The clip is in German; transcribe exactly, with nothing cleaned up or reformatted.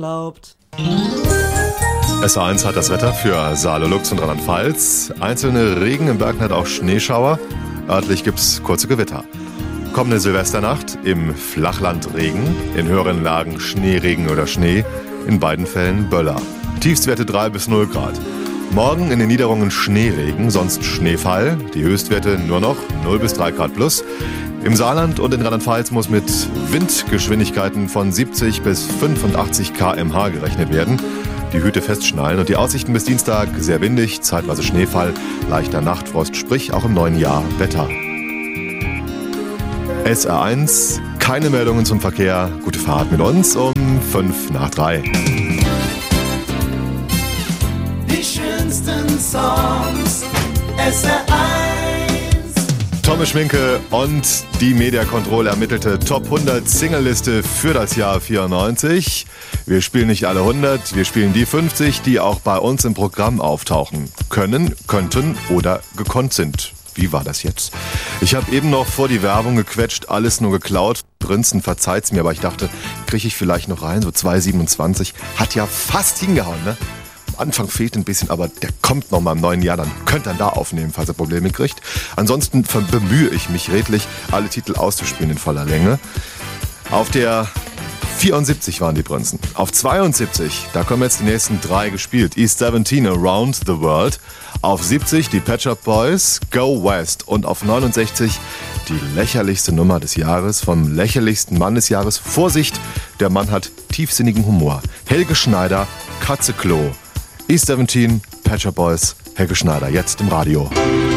erlaubt. S A eins hat das Wetter für Saale, Lux und Rheinland-Pfalz. Einzelne Regen, im Bergland auch Schneeschauer. Örtlich gibt's kurze Gewitter. Kommende Silvesternacht im Flachland Regen, in höheren Lagen Schneeregen oder Schnee, in beiden Fällen Böller. Tiefstwerte drei bis null Grad. Morgen in den Niederungen Schneeregen, sonst Schneefall. Die Höchstwerte nur noch null bis drei Grad plus. Im Saarland und in Rheinland-Pfalz muss mit Windgeschwindigkeiten von siebzig bis fünfundachtzig Kilometer pro Stunde gerechnet werden. Die Hüte festschnallen und die Aussichten bis Dienstag sehr windig, zeitweise Schneefall, leichter Nachtfrost, sprich auch im neuen Jahr Wetter. S R eins, keine Meldungen zum Verkehr. Gute Fahrt mit uns um fünf nach drei. Die schönsten Songs, S R eins. Thomas Schminke und die Media Control ermittelte Top hundert Singleliste für das Jahr vierundneunzig. Wir spielen nicht alle hundert, wir spielen die fünfzig, die auch bei uns im Programm auftauchen können, könnten oder gekonnt sind. Wie war das jetzt? Ich habe eben noch vor die Werbung gequetscht, alles nur geklaut. Prinzen, verzeiht's mir, aber ich dachte, kriege ich vielleicht noch rein, so zwei siebenundzwanzig. Hat ja fast hingehauen, ne? Am Anfang fehlt ein bisschen, aber der kommt noch mal im neuen Jahr, dann könnt ihr da aufnehmen, falls er Probleme kriegt. Ansonsten bemühe ich mich redlich, alle Titel auszuspielen in voller Länge. Auf der vierundsiebzig waren die Prinzen. Auf zweiundsiebzig, da kommen jetzt die nächsten drei gespielt. East siebzehn, Around the World. Auf siebzig die Pet Shop Boys, Go West. Und auf neunundsechzig die lächerlichste Nummer des Jahres vom lächerlichsten Mann des Jahres. Vorsicht, der Mann hat tiefsinnigen Humor. Helge Schneider, Katze Klo. East siebzehn, Pet Shop Boys, Helge Schneider, jetzt im Radio.